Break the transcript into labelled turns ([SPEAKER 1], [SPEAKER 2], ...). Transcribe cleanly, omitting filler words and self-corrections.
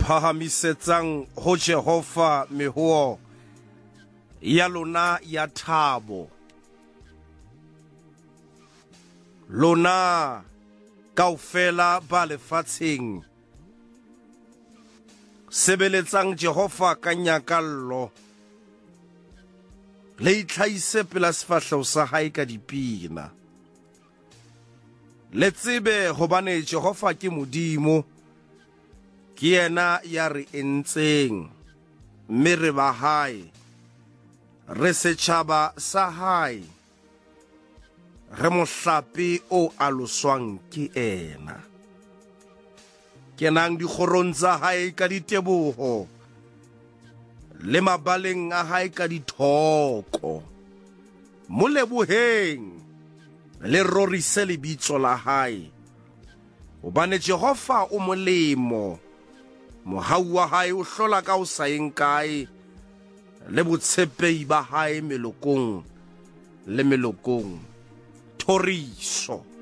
[SPEAKER 1] phahamisetsang ho Jehova mehuo ya lona ya thabo. Lona kaofela ba lefatsheng sebeletsang Jehova ka nyakallo, le itlhaise pela sefahleho sa hae ka dipina. Le tsebe hobane Jehova ke Modimo, ke yena ya re entseng, mme re ba hae, re setjhaba sa hae, re mohlape o aloswang ke ena. Kenang dikgorong tsa hae ka diteboho, le mabaleng a hae ka dithoko. Mo leboheng le rorise lebitso la hae, hobane Jehova o molemo, mohau wa hae o hlola ka o saeng kae, le botshepehi ba hae melokong le melokong. Thoriso.